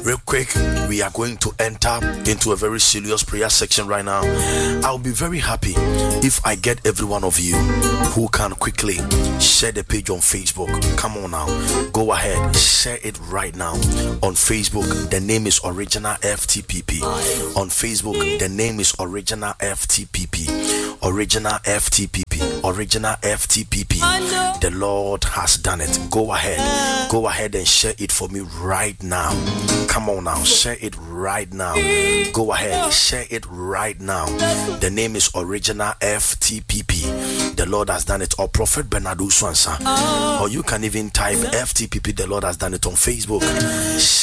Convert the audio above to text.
Real quick, we are going to enter into a very serious prayer section right now. I'll be very happy if I get every one of you who can quickly share the page on Facebook. Come on now, go ahead, share it right now on Facebook. The name is Original FTPP. On Facebook, the name is Original FTPP. Original FTPP. Original FTPP. The Lord has done it. Go ahead and share it for me right now. Come on now, share it right now. Go ahead, share it right now. The name is Original FTPP. The Lord has done it. Or Prophet Bernardo Swansa. Or you can even type FTPP. The Lord has done it on Facebook.